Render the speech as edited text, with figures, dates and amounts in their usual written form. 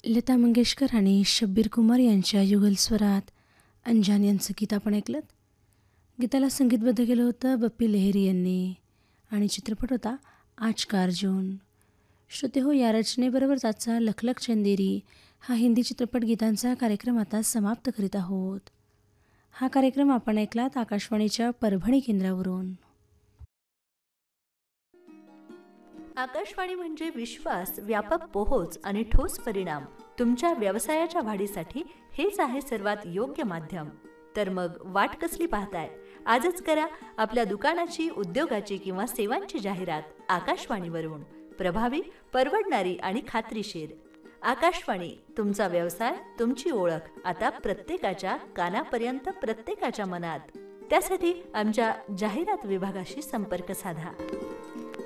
लता मंगेशकर आणि शब्बीर कुमार यांच्या युगल स्वरात अंजान यांचं गीत आपण ऐकलं. गीताला संगीतबद्ध केलं होतं बप्पी लेहरी यांनी आणि चित्रपट होता आज का अर्जुन. श्रोते हो, या रचनेबरोबरच आजचा लखलख चंदेरी हा हिंदी चित्रपट गीतांचा कार्यक्रम आता समाप्त करीत आहोत. हा कार्यक्रम आपण ऐकलात आकाशवाणीच्या परभणी केंद्रावरून. आकाशवाणी म्हणजे विश्वास, व्यापक पोहोच आणि ठोस परिणाम. तुमच्या व्यवसायाच्या वाढीसाठी हेच आहे सर्वात योग्य माध्यम. तर मग वाट कसली पाहताय? आजच करा आपल्या दुकानाची, उद्योगाची किंवा सेवांची जाहिरात आकाशवाणीवरून. प्रभावी, परवडणारी आणि खात्रीशीर. आकाशवाणी, तुमचा व्यवसाय, तुमची ओळख आता प्रत्येकाच्या कानापर्यंत, प्रत्येकाच्या मनात. त्यासाठी आमच्या जाहिरात विभागाशी संपर्क साधा.